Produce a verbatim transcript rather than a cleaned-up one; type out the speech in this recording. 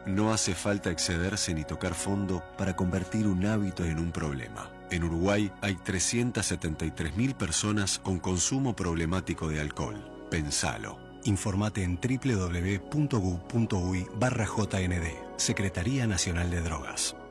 No hace falta excederse ni tocar fondo para convertir un hábito en un problema. En Uruguay hay trescientas setenta y tres mil personas con consumo problemático de alcohol. Pensalo. Informate en w w w punto gu punto uy barra J N D, Secretaría Nacional de Drogas.